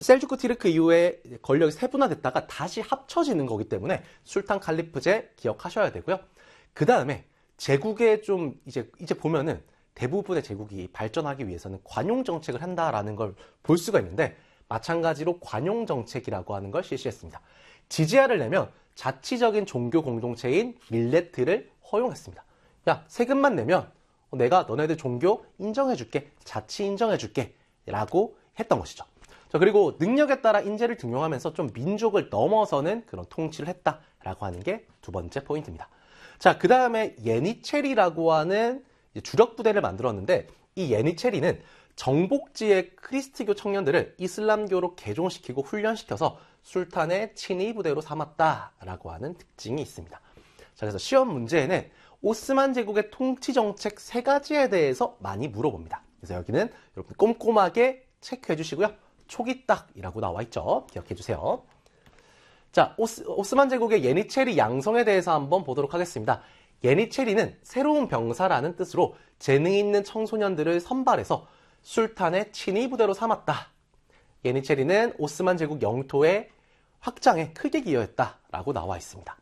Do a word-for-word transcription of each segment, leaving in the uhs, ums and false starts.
셀주크 티르크 이후에 권력이 세분화됐다가 다시 합쳐지는 거기 때문에 술탄 칼리프제 기억하셔야 되고요. 그 다음에 제국에 좀 이제 이제 보면은 대부분의 제국이 발전하기 위해서는 관용 정책을 한다라는 걸 볼 수가 있는데, 마찬가지로 관용 정책이라고 하는 걸 실시했습니다. 지지아를 내면 자치적인 종교 공동체인 밀레트를 허용했습니다. 야, 세금만 내면 내가 너네들 종교 인정해줄게, 자치 인정해줄게 라고 했던 것이죠. 자, 그리고 능력에 따라 인재를 등용하면서 좀 민족을 넘어서는 그런 통치를 했다라고 하는 게 두 번째 포인트입니다. 자, 그 다음에 예니체리라고 하는 주력 부대를 만들었는데, 이 예니체리는 정복지의 크리스트교 청년들을 이슬람교로 개종시키고 훈련시켜서 술탄의 친위 부대로 삼았다라고 하는 특징이 있습니다. 자, 그래서 시험 문제에는 오스만 제국의 통치 정책 세 가지에 대해서 많이 물어봅니다. 그래서 여기는 여러분 꼼꼼하게 체크해 주시고요. 초기딱이라고 나와 있죠. 기억해 주세요. 자, 오스, 오스만 제국의 예니체리 양성에 대해서 한번 보도록 하겠습니다. 예니체리는 새로운 병사라는 뜻으로 재능 있는 청소년들을 선발해서 술탄의 친위 부대로 삼았다. 예니체리는 오스만 제국 영토의 확장에 크게 기여했다라고 나와 있습니다.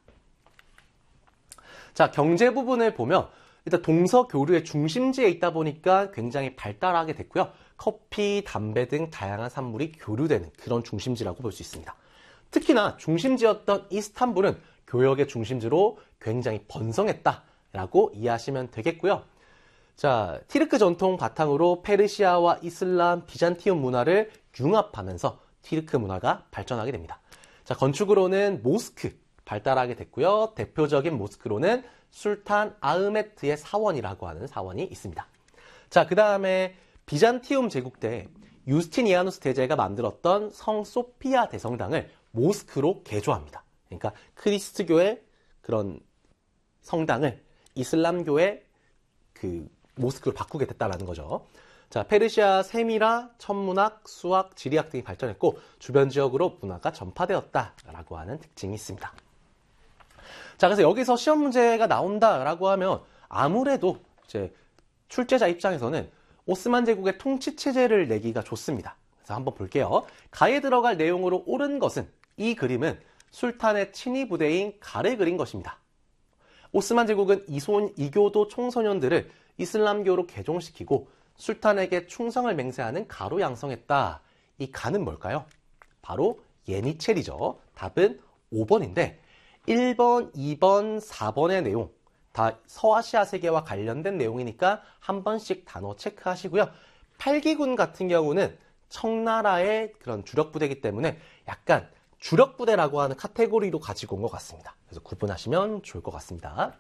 자, 경제 부분을 보면 일단 동서교류의 중심지에 있다 보니까 굉장히 발달하게 됐고요. 커피, 담배 등 다양한 산물이 교류되는 그런 중심지라고 볼 수 있습니다. 특히나 중심지였던 이스탄불은 교역의 중심지로 굉장히 번성했다라고 이해하시면 되겠고요. 자, 티르크 전통 바탕으로 페르시아와 이슬람, 비잔티움 문화를 융합하면서 티르크 문화가 발전하게 됩니다. 자, 건축으로는 모스크 발달하게 됐고요. 대표적인 모스크로는 술탄 아흐메트의 사원이라고 하는 사원이 있습니다. 자, 그 다음에 비잔티움 제국 때 유스티니아누스 대제가 만들었던 성 소피아 대성당을 모스크로 개조합니다. 그러니까 크리스트교의 그런 성당을 이슬람교의 그 모스크로 바꾸게 됐다라는 거죠. 자, 페르시아 세미라, 천문학, 수학, 지리학 등이 발전했고 주변 지역으로 문화가 전파되었다라고 하는 특징이 있습니다. 자, 그래서 여기서 시험 문제가 나온다라고 하면 아무래도 이제 출제자 입장에서는 오스만 제국의 통치 체제를 내기가 좋습니다. 그래서 한번 볼게요. 가에 들어갈 내용으로 옳은 것은, 이 그림은 술탄의 친위 부대인 가를 그린 것입니다. 오스만 제국은 이손, 이교도 청소년들을 이슬람교로 개종시키고 술탄에게 충성을 맹세하는 가로 양성했다. 이 가는 뭘까요? 바로 예니체리죠. 답은 오 번인데 일 번, 이 번, 사 번의 내용 다 서아시아 세계와 관련된 내용이니까 한 번씩 단어 체크하시고요. 팔기군 같은 경우는 청나라의 그런 주력 부대이기 때문에 약간 주력 부대라고 하는 카테고리로 가지고 온 것 같습니다. 그래서 구분하시면 좋을 것 같습니다.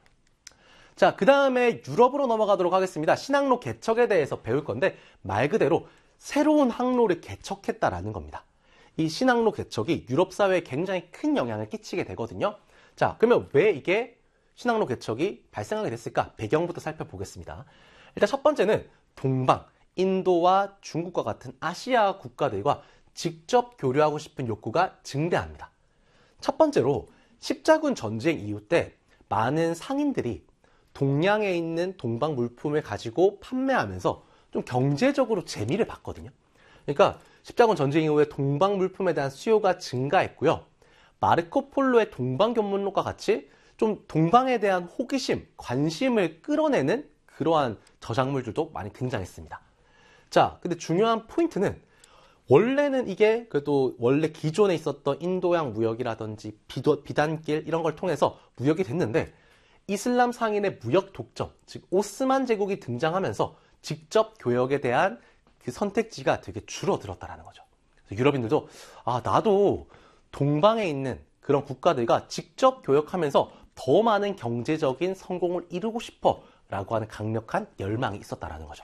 자, 그 다음에 유럽으로 넘어가도록 하겠습니다. 신항로 개척에 대해서 배울 건데 말 그대로 새로운 항로를 개척했다라는 겁니다. 이 신항로 개척이 유럽 사회에 굉장히 큰 영향을 끼치게 되거든요. 자, 그러면 왜 이게 신항로 개척이 발생하게 됐을까? 배경부터 살펴보겠습니다. 일단 첫 번째는 동방, 인도와 중국과 같은 아시아 국가들과 직접 교류하고 싶은 욕구가 증대합니다. 첫 번째로 십자군 전쟁 이후 때 많은 상인들이 동양에 있는 동방 물품을 가지고 판매하면서 좀 경제적으로 재미를 봤거든요. 그러니까 십자군 전쟁 이후에 동방 물품에 대한 수요가 증가했고요. 마르코 폴로의 동방 견문록과 같이 좀 동방에 대한 호기심, 관심을 끌어내는 그러한 저작물들도 많이 등장했습니다. 자, 근데 중요한 포인트는 원래는 이게 그래도 원래 기존에 있었던 인도양 무역이라든지 비도, 비단길 이런 걸 통해서 무역이 됐는데 이슬람 상인의 무역 독점, 즉 오스만 제국이 등장하면서 직접 교역에 대한 그 선택지가 되게 줄어들었다라는 거죠. 그래서 유럽인들도 아, 나도 동방에 있는 그런 국가들과 직접 교역하면서 더 많은 경제적인 성공을 이루고 싶어 라고 하는 강력한 열망이 있었다라는 거죠.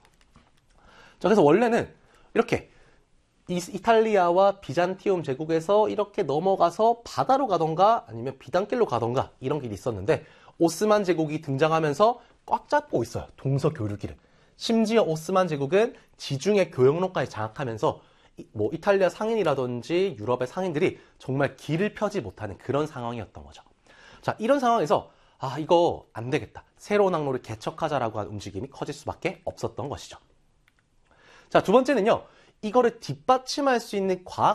자, 그래서 원래는 이렇게 이탈리아와 비잔티움 제국에서 이렇게 넘어가서 바다로 가던가 아니면 비단길로 가던가 이런 길이 있었는데 오스만 제국이 등장하면서 꽉 잡고 있어요. 동서교류길을. 심지어 오스만 제국은 지중해 교역로까지 장악하면서 뭐 이탈리아 상인이라든지 유럽의 상인들이 정말 길을 펴지 못하는 그런 상황이었던 거죠. 자, 이런 상황에서 아, 이거 안 되겠다. 새로운 항로를 개척하자라고 한 움직임이 커질 수밖에 없었던 것이죠. 자, 두 번째는요. 이거를 뒷받침할 수 있는 과학